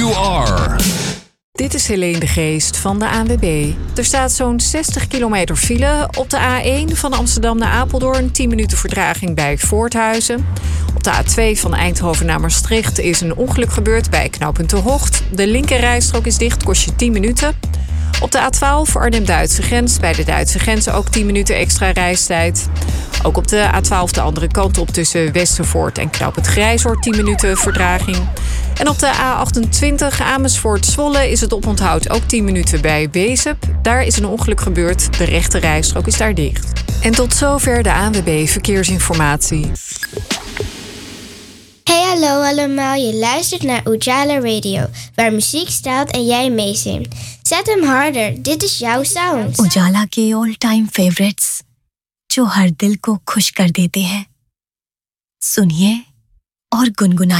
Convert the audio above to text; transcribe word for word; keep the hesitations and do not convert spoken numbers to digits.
you are. Dit is Helene de Geest van de A N W B. Er staat zo'n zestig kilometer file op de A één van Amsterdam naar Apeldoorn. tien minuten vertraging bij Voorthuizen. Op de A twee van Eindhoven naar Maastricht is een ongeluk gebeurd bij knooppunt De Hocht. De linkerrijstrook is dicht, kost je tien minuten. Op de A twaalf Arnhem-Duitse grens, bij de Duitse grens ook tien minuten extra reistijd. Ook op de A twaalf de andere kant op tussen Westervoort en knooppunt Grijzoord tien minuten vertraging. En op de A achtentwintig Amersfoort-Zwolle is het oponthoud ook tien minuten bij Wezep. Daar is een ongeluk gebeurd, de rechte rijstrook is daar dicht. En tot zover de A N W B Verkeersinformatie. Hey hallo allemaal, je luistert naar Ujala Radio, waar muziek staat en jij meezingt. Zet hem harder, dit is jouw sound. उजाला के all time favourites जो हर दिल को खुश कर देते हैं सुनिए और गुनगुनाइए।